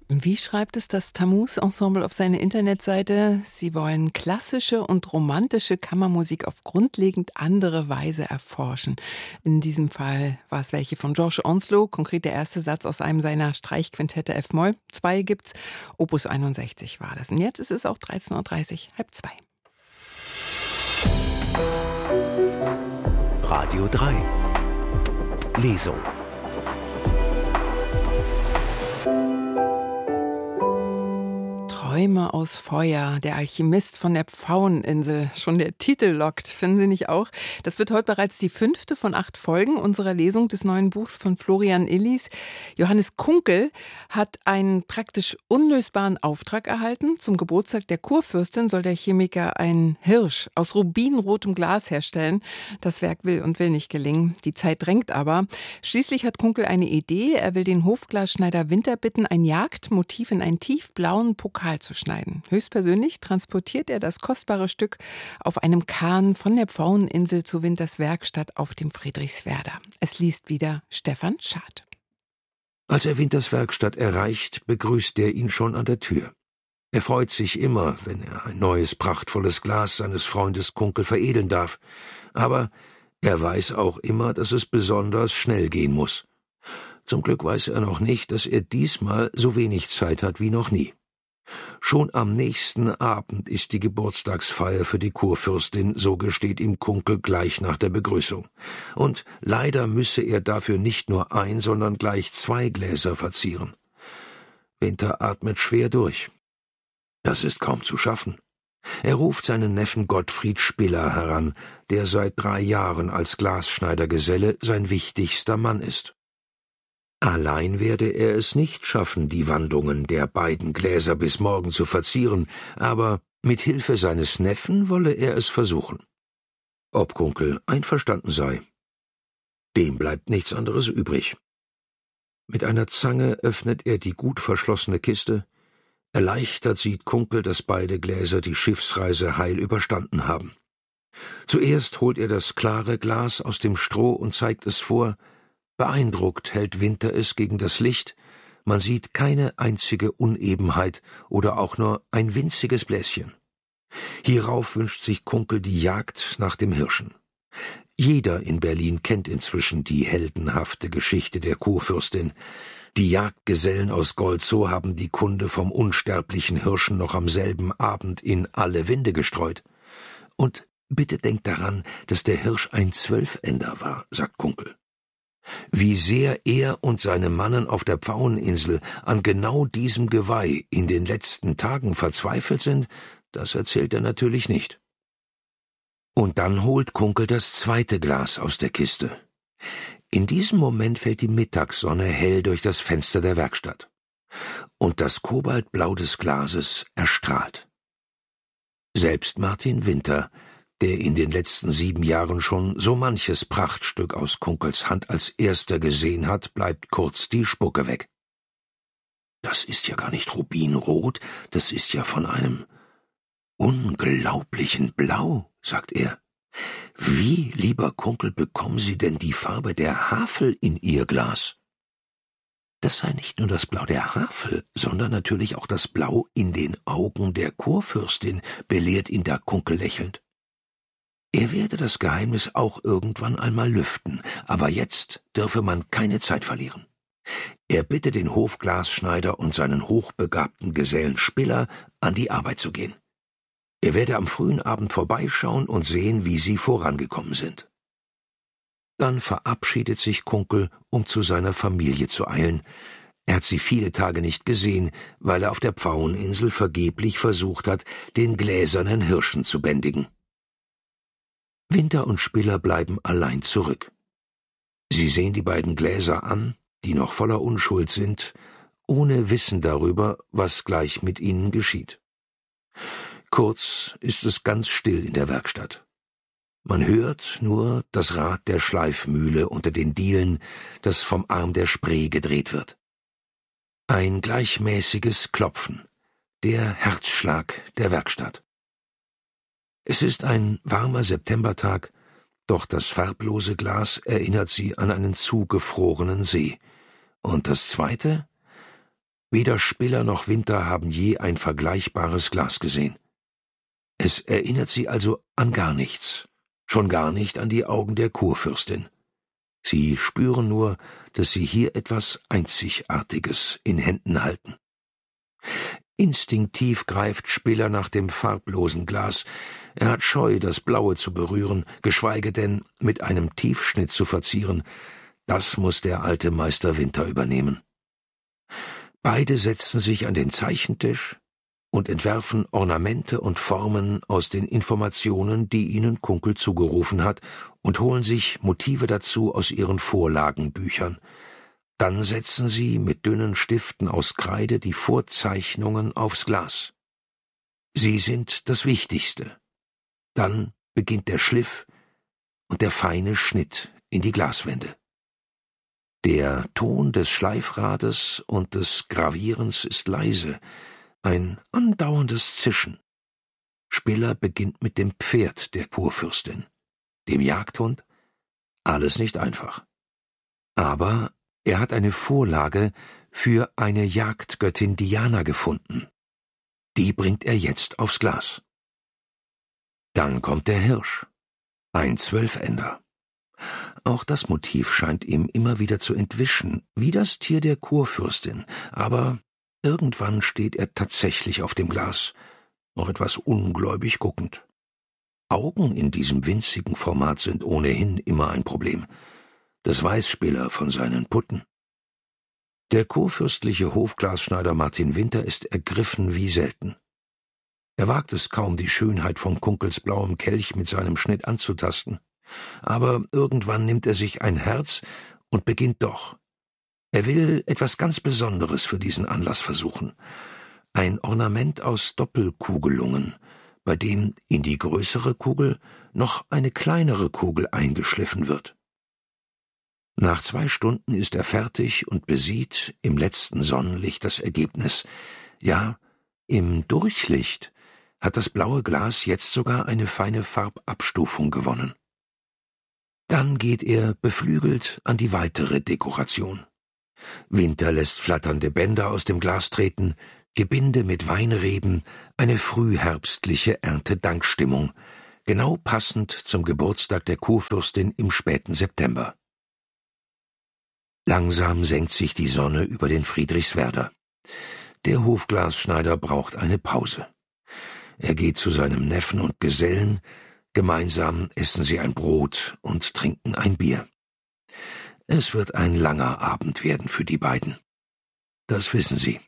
Wie schreibt es das Tammuz-Ensemble auf seiner Internetseite? Sie wollen klassische und romantische Kammermusik auf grundlegend andere Weise erforschen. In diesem Fall war es welche von George Onslow, konkret der erste Satz aus einem seiner Streichquintette F-Moll. 2 gibt's, Opus 61 war das. Und jetzt ist es auch 13:30 Uhr, halb zwei. Radio 3 Lesung. Träume aus Feuer, der Alchemist von der Pfaueninsel. Schon der Titel lockt, finden Sie nicht auch? Das wird heute bereits die 5. von 8 Folgen unserer Lesung des neuen Buchs von Florian Illies. Johannes Kunkel hat einen praktisch unlösbaren Auftrag erhalten. Zum Geburtstag der Kurfürstin soll der Chemiker einen Hirsch aus rubinrotem Glas herstellen. Das Werk will und will nicht gelingen. Die Zeit drängt aber. Schließlich hat Kunkel eine Idee. Er will den Hofglasschneider Winter bitten, ein Jagdmotiv in einen tiefblauen Pokal zu schneiden. Höchstpersönlich transportiert er das kostbare Stück auf einem Kahn von der Pfaueninsel zu Winters Werkstatt auf dem Friedrichswerder. Es liest wieder Stefan Schad. Als er Winters Werkstatt erreicht, begrüßt er ihn schon an der Tür. Er freut sich immer, wenn er ein neues, prachtvolles Glas seines Freundes Kunkel veredeln darf. Aber er weiß auch immer, dass es besonders schnell gehen muss. Zum Glück weiß er noch nicht, dass er diesmal so wenig Zeit hat wie noch nie. Schon am nächsten Abend ist die Geburtstagsfeier für die Kurfürstin, so gesteht ihm Kunkel gleich nach der Begrüßung. Und leider müsse er dafür nicht nur ein, sondern gleich 2 Gläser verzieren. Winter atmet schwer durch. Das ist kaum zu schaffen. Er ruft seinen Neffen Gottfried Spiller heran, der seit 3 Jahren als Glasschneidergeselle sein wichtigster Mann ist. Allein werde er es nicht schaffen, die Wandungen der beiden Gläser bis morgen zu verzieren, aber mit Hilfe seines Neffen wolle er es versuchen. Ob Kunkel einverstanden sei, dem bleibt nichts anderes übrig. Mit einer Zange öffnet er die gut verschlossene Kiste. Erleichtert sieht Kunkel, dass beide Gläser die Schiffsreise heil überstanden haben. Zuerst holt er das klare Glas aus dem Stroh und zeigt es vor. Beeindruckt hält Winter es gegen das Licht, man sieht keine einzige Unebenheit oder auch nur ein winziges Bläschen. Hierauf wünscht sich Kunkel die Jagd nach dem Hirschen. Jeder in Berlin kennt inzwischen die heldenhafte Geschichte der Kurfürstin. Die Jagdgesellen aus Golzow haben die Kunde vom unsterblichen Hirschen noch am selben Abend in alle Winde gestreut. Und bitte denkt daran, dass der Hirsch ein 12-Ender war, sagt Kunkel. Wie sehr er und seine Mannen auf der Pfaueninsel an genau diesem Geweih in den letzten Tagen verzweifelt sind, das erzählt er natürlich nicht. Und dann holt Kunkel das 2. Glas aus der Kiste. In diesem Moment fällt die Mittagssonne hell durch das Fenster der Werkstatt. Und das Kobaltblau des Glases erstrahlt. Selbst Martin Winter, der in den letzten 7 Jahren schon so manches Prachtstück aus Kunkels Hand als erster gesehen hat, bleibt kurz die Spucke weg. Das ist ja gar nicht rubinrot, das ist ja von einem unglaublichen Blau, sagt er. Wie, lieber Kunkel, bekommen Sie denn die Farbe der Havel in Ihr Glas? Das sei nicht nur das Blau der Havel, sondern natürlich auch das Blau in den Augen der Kurfürstin, belehrt ihn da Kunkel lächelnd. Er werde das Geheimnis auch irgendwann einmal lüften, aber jetzt dürfe man keine Zeit verlieren. Er bitte den Hofglasschneider und seinen hochbegabten Gesellen Spiller, an die Arbeit zu gehen. Er werde am frühen Abend vorbeischauen und sehen, wie sie vorangekommen sind. Dann verabschiedet sich Kunkel, um zu seiner Familie zu eilen. Er hat sie viele Tage nicht gesehen, weil er auf der Pfaueninsel vergeblich versucht hat, den gläsernen Hirschen zu bändigen. Winter und Spiller bleiben allein zurück. Sie sehen die beiden Gläser an, die noch voller Unschuld sind, ohne Wissen darüber, was gleich mit ihnen geschieht. Kurz ist es ganz still in der Werkstatt. Man hört nur das Rad der Schleifmühle unter den Dielen, das vom Arm der Spree gedreht wird. Ein gleichmäßiges Klopfen, der Herzschlag der Werkstatt. Es ist ein warmer Septembertag, doch das farblose Glas erinnert sie an einen zugefrorenen See. Und das zweite? Weder Spiller noch Winter haben je ein vergleichbares Glas gesehen. Es erinnert sie also an gar nichts, schon gar nicht an die Augen der Kurfürstin. Sie spüren nur, dass sie hier etwas Einzigartiges in Händen halten. Instinktiv greift Spiller nach dem farblosen Glas. Er hat Scheu, das Blaue zu berühren, geschweige denn mit einem Tiefschnitt zu verzieren. Das muss der alte Meister Winter übernehmen. Beide setzen sich an den Zeichentisch und entwerfen Ornamente und Formen aus den Informationen, die ihnen Kunkel zugerufen hat, und holen sich Motive dazu aus ihren Vorlagenbüchern. Dann setzen sie mit dünnen Stiften aus Kreide die Vorzeichnungen aufs Glas. Sie sind das Wichtigste. Dann beginnt der Schliff und der feine Schnitt in die Glaswände. Der Ton des Schleifrades und des Gravierens ist leise, ein andauerndes Zischen. Spiller beginnt mit dem Pferd der Kurfürstin, dem Jagdhund. Alles nicht einfach. Aber er hat eine Vorlage für eine Jagdgöttin Diana gefunden. Die bringt er jetzt aufs Glas. Dann kommt der Hirsch, ein Zwölfender. Auch das Motiv scheint ihm immer wieder zu entwischen, wie das Tier der Kurfürstin, aber irgendwann steht er tatsächlich auf dem Glas, noch etwas ungläubig guckend. Augen in diesem winzigen Format sind ohnehin immer ein Problem. Das weiß Spiller von seinen Putten. Der kurfürstliche Hofglasschneider Martin Winter ist ergriffen wie selten. Er wagt es kaum, die Schönheit von Kunkels blauem Kelch mit seinem Schnitt anzutasten. Aber irgendwann nimmt er sich ein Herz und beginnt doch. Er will etwas ganz Besonderes für diesen Anlass versuchen. Ein Ornament aus Doppelkugelungen, bei dem in die größere Kugel noch eine kleinere Kugel eingeschliffen wird. Nach 2 Stunden ist er fertig und besieht im letzten Sonnenlicht das Ergebnis. Ja, im Durchlicht hat das blaue Glas jetzt sogar eine feine Farbabstufung gewonnen. Dann geht er beflügelt an die weitere Dekoration. Winter lässt flatternde Bänder aus dem Glas treten, Gebinde mit Weinreben, eine frühherbstliche Erntedankstimmung, genau passend zum Geburtstag der Kurfürstin im späten September. Langsam senkt sich die Sonne über den Friedrichswerder. Der Hofglasschneider braucht eine Pause. Er geht zu seinem Neffen und Gesellen. Gemeinsam essen sie ein Brot und trinken ein Bier. Es wird ein langer Abend werden für die beiden. Das wissen sie.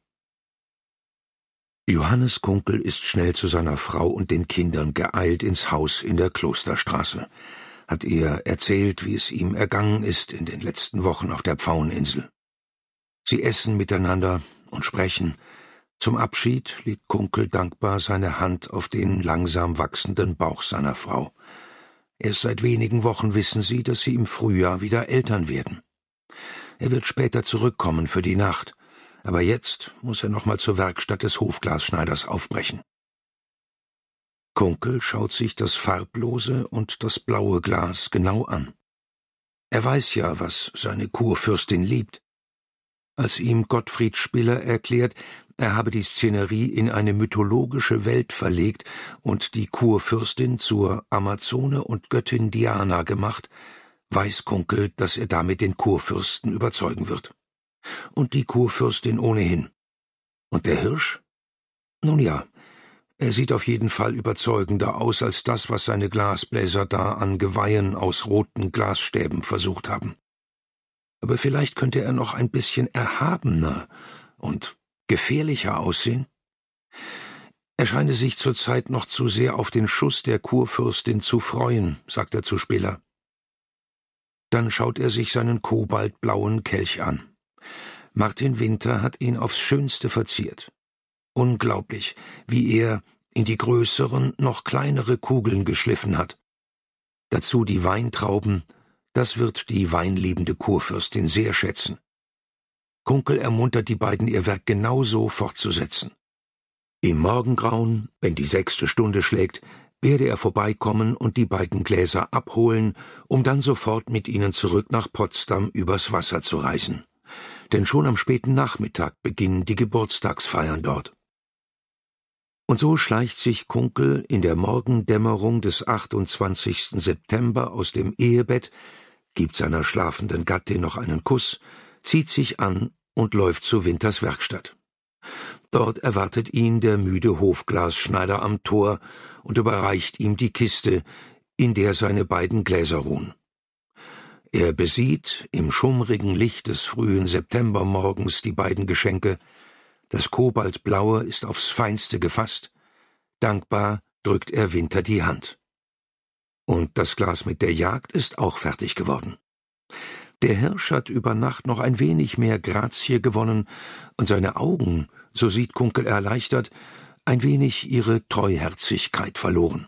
Johannes Kunkel ist schnell zu seiner Frau und den Kindern geeilt ins Haus in der Klosterstraße. Hat ihr erzählt, wie es ihm ergangen ist in den letzten Wochen auf der Pfaueninsel. Sie essen miteinander und sprechen. Zum Abschied legt Kunkel dankbar seine Hand auf den langsam wachsenden Bauch seiner Frau. Erst seit wenigen Wochen wissen sie, dass sie im Frühjahr wieder Eltern werden. Er wird später zurückkommen für die Nacht, aber jetzt muss er nochmal zur Werkstatt des Hofglasschneiders aufbrechen. Kunkel schaut sich das farblose und das blaue Glas genau an. Er weiß ja, was seine Kurfürstin liebt. Als ihm Gottfried Spiller erklärt, er habe die Szenerie in eine mythologische Welt verlegt und die Kurfürstin zur Amazone und Göttin Diana gemacht, weiß Kunkel, dass er damit den Kurfürsten überzeugen wird. Und die Kurfürstin ohnehin. Und der Hirsch? Nun ja, er sieht auf jeden Fall überzeugender aus als das, was seine Glasbläser da an Geweihen aus roten Glasstäben versucht haben. Aber vielleicht könnte er noch ein bisschen erhabener und gefährlicher aussehen? Er scheine sich zurzeit noch zu sehr auf den Schuss der Kurfürstin zu freuen, sagt er zu Spiller. Dann schaut er sich seinen kobaltblauen Kelch an. Martin Winter hat ihn aufs Schönste verziert. Unglaublich, wie er in die größeren, noch kleinere Kugeln geschliffen hat. Dazu die Weintrauben, das wird die weinliebende Kurfürstin sehr schätzen. Kunkel ermuntert die beiden, ihr Werk genauso fortzusetzen. Im Morgengrauen, wenn die 6. Stunde schlägt, werde er vorbeikommen und die beiden Gläser abholen, um dann sofort mit ihnen zurück nach Potsdam übers Wasser zu reisen. denn schon am späten Nachmittag beginnen die Geburtstagsfeiern dort. Und so schleicht sich Kunkel in der Morgendämmerung des 28. September aus dem Ehebett, gibt seiner schlafenden Gattin noch einen Kuss, zieht sich an und läuft zu Winters Werkstatt. Dort erwartet ihn der müde Hofglasschneider am Tor und überreicht ihm die Kiste, in der seine beiden Gläser ruhen. Er besieht im schummrigen Licht des frühen Septembermorgens die beiden Geschenke. Das Kobaltblaue ist aufs Feinste gefasst. Dankbar drückt er Winter die Hand. Und das Glas mit der Jagd ist auch fertig geworden. Der Hirsch hat über Nacht noch ein wenig mehr Grazie gewonnen und seine Augen, so sieht Kunkel erleichtert, ein wenig ihre Treuherzigkeit verloren.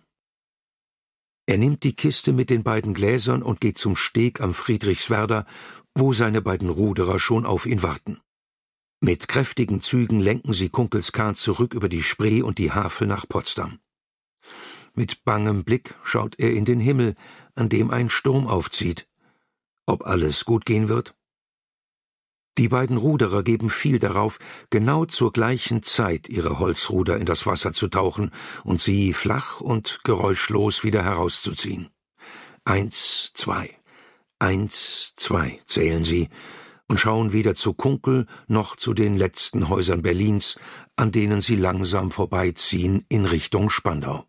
Er nimmt die Kiste mit den beiden Gläsern und geht zum Steg am Friedrichswerder, wo seine beiden Ruderer schon auf ihn warten. Mit kräftigen Zügen lenken sie Kunkels Kahn zurück über die Spree und die Havel nach Potsdam. Mit bangem Blick schaut er in den Himmel, an dem ein Sturm aufzieht. Ob alles gut gehen wird? Die beiden Ruderer geben viel darauf, genau zur gleichen Zeit ihre Holzruder in das Wasser zu tauchen und sie flach und geräuschlos wieder herauszuziehen. 1, 2, 1, 2 zählen sie und schauen weder zu Kunkel noch zu den letzten Häusern Berlins, an denen sie langsam vorbeiziehen in Richtung Spandau.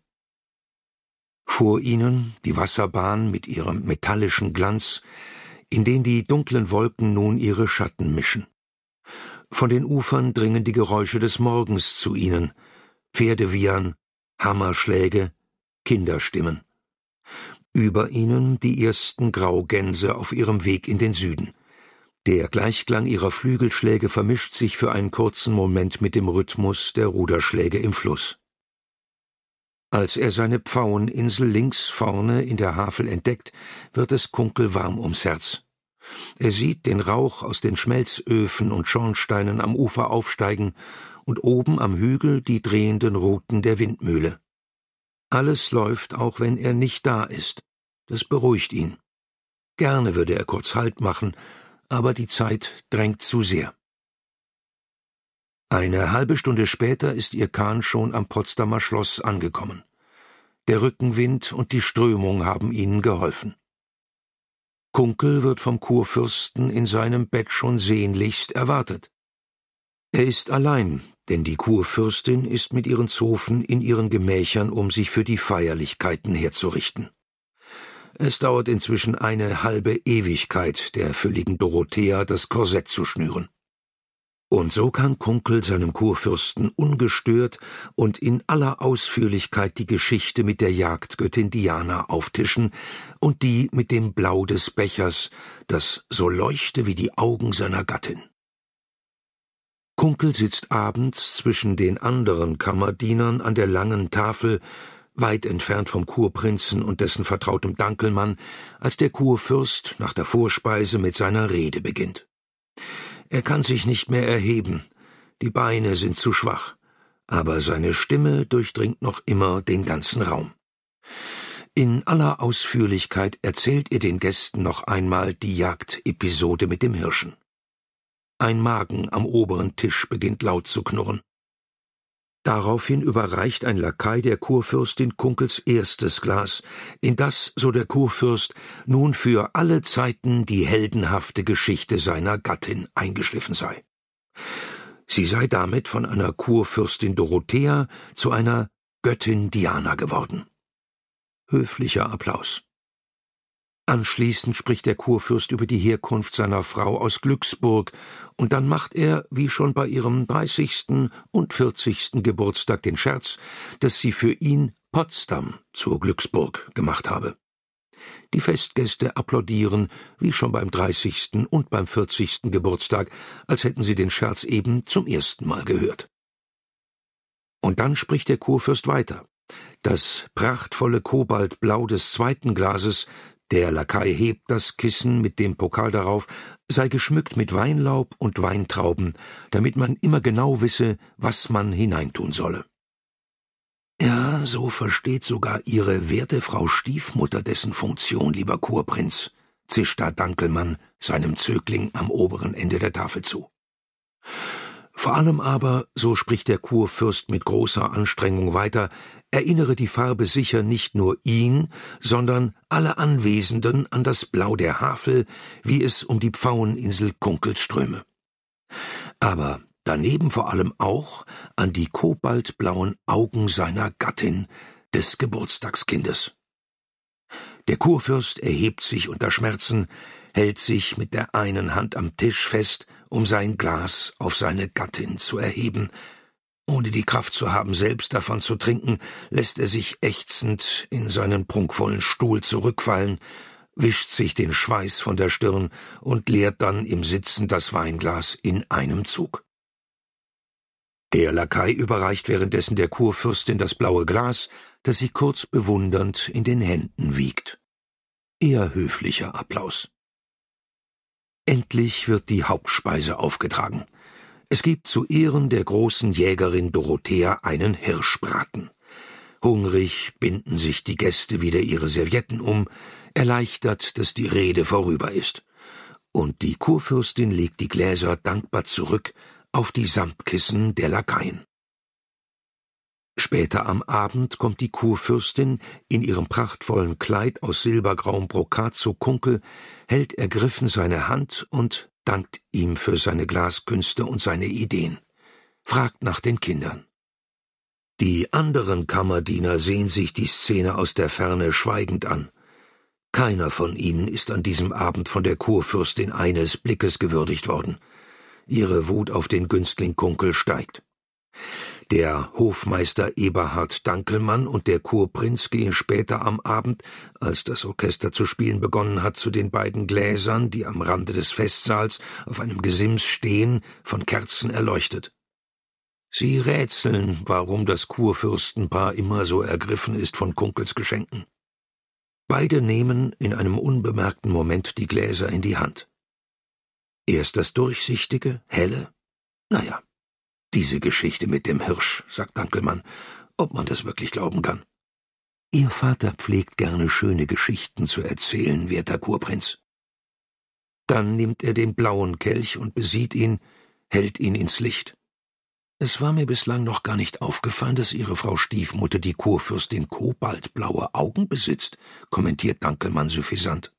Vor ihnen die Wasserbahn mit ihrem metallischen Glanz, in den die dunklen Wolken nun ihre Schatten mischen. Von den Ufern dringen die Geräusche des Morgens zu ihnen, Pferdewiehern, Hammerschläge, Kinderstimmen. Über ihnen die ersten Graugänse auf ihrem Weg in den Süden. Der Gleichklang ihrer Flügelschläge vermischt sich für einen kurzen Moment mit dem Rhythmus der Ruderschläge im Fluss. Als er seine Pfaueninsel links vorne in der Havel entdeckt, wird es Kunkel warm ums Herz. Er sieht den Rauch aus den Schmelzöfen und Schornsteinen am Ufer aufsteigen und oben am Hügel die drehenden Ruten der Windmühle. Alles läuft, auch wenn er nicht da ist. Das beruhigt ihn. Gerne würde er kurz Halt machen, aber die Zeit drängt zu sehr. Eine halbe Stunde später ist ihr Kahn schon am Potsdamer Schloss angekommen. Der Rückenwind und die Strömung haben ihnen geholfen. Kunkel wird vom Kurfürsten in seinem Bett schon sehnlichst erwartet. Er ist allein, denn die Kurfürstin ist mit ihren Zofen in ihren Gemächern, um sich für die Feierlichkeiten herzurichten. Es dauert inzwischen eine halbe Ewigkeit, der fülligen Dorothea das Korsett zu schnüren. Und so kann Kunkel seinem Kurfürsten ungestört und in aller Ausführlichkeit die Geschichte mit der Jagdgöttin Diana auftischen und die mit dem Blau des Bechers, das so leuchte wie die Augen seiner Gattin. Kunkel sitzt abends zwischen den anderen Kammerdienern an der langen Tafel, weit entfernt vom Kurprinzen und dessen vertrautem Dankelmann, als der Kurfürst nach der Vorspeise mit seiner Rede beginnt. Er kann sich nicht mehr erheben, die Beine sind zu schwach, aber seine Stimme durchdringt noch immer den ganzen Raum. In aller Ausführlichkeit erzählt er den Gästen noch einmal die Jagdepisode mit dem Hirschen. Ein Magen am oberen Tisch beginnt laut zu knurren. Daraufhin überreicht ein Lakai der Kurfürstin Kunkels erstes Glas, in das, so der Kurfürst, nun für alle Zeiten die heldenhafte Geschichte seiner Gattin eingeschliffen sei. Sie sei damit von einer Kurfürstin Dorothea zu einer Göttin Diana geworden. Höflicher Applaus. Anschließend spricht der Kurfürst über die Herkunft seiner Frau aus Glücksburg, und dann macht er, wie schon bei ihrem 30. und 40. Geburtstag, den Scherz, dass sie für ihn Potsdam zur Glücksburg gemacht habe. Die Festgäste applaudieren, wie schon beim 30. und beim 40. Geburtstag, als hätten sie den Scherz eben zum ersten Mal gehört. Und dann spricht der Kurfürst weiter. Das prachtvolle Kobaltblau des zweiten Glases, der Lakai hebt das Kissen mit dem Pokal darauf, sei geschmückt mit Weinlaub und Weintrauben, damit man immer genau wisse, was man hineintun solle. Ja, so versteht sogar Ihre werte Frau Stiefmutter dessen Funktion, lieber Kurprinz, zischt da Dankelmann, seinem Zögling am oberen Ende der Tafel zu. Vor allem aber, so spricht der Kurfürst mit großer Anstrengung weiter, erinnere die Farbe sicher nicht nur ihn, sondern alle Anwesenden an das Blau der Havel, wie es um die Pfaueninsel Kunkel ströme. Aber daneben vor allem auch an die kobaltblauen Augen seiner Gattin, des Geburtstagskindes. Der Kurfürst erhebt sich unter Schmerzen, hält sich mit der einen Hand am Tisch fest, um sein Glas auf seine Gattin zu erheben. Ohne die Kraft zu haben, selbst davon zu trinken, lässt er sich ächzend in seinen prunkvollen Stuhl zurückfallen, wischt sich den Schweiß von der Stirn und leert dann im Sitzen das Weinglas in einem Zug. Der Lakai überreicht währenddessen der Kurfürstin das blaue Glas, das sie kurz bewundernd in den Händen wiegt. Eher höflicher Applaus. Endlich wird die Hauptspeise aufgetragen. Es gibt zu Ehren der großen Jägerin Dorothea einen Hirschbraten. Hungrig binden sich die Gäste wieder ihre Servietten um, erleichtert, dass die Rede vorüber ist. Und die Kurfürstin legt die Gläser dankbar zurück auf die Samtkissen der Lakaien. Später am Abend kommt die Kurfürstin in ihrem prachtvollen Kleid aus silbergrauem Brokat zu Kunkel, hält ergriffen seine Hand und dankt ihm für seine Glaskünste und seine Ideen, fragt nach den Kindern. Die anderen Kammerdiener sehen sich die Szene aus der Ferne schweigend an. Keiner von ihnen ist an diesem Abend von der Kurfürstin eines Blickes gewürdigt worden. Ihre Wut auf den Günstling Kunkel steigt. Der Hofmeister Eberhard Dankelmann und der Kurprinz gehen später am Abend, als das Orchester zu spielen begonnen hat, zu den beiden Gläsern, die am Rande des Festsaals auf einem Gesims stehen, von Kerzen erleuchtet. Sie rätseln, warum das Kurfürstenpaar immer so ergriffen ist von Kunkels Geschenken. Beide nehmen in einem unbemerkten Moment die Gläser in die Hand. Erst das durchsichtige, helle. Naja, diese Geschichte mit dem Hirsch, sagt Dankelmann, ob man das wirklich glauben kann. Ihr Vater pflegt gerne schöne Geschichten zu erzählen, werter Kurprinz. Dann nimmt er den blauen Kelch und besieht ihn, hält ihn ins Licht. Es war mir bislang noch gar nicht aufgefallen, dass Ihre Frau Stiefmutter die Kurfürstin kobaltblaue Augen besitzt, kommentiert Dankelmann suffisant.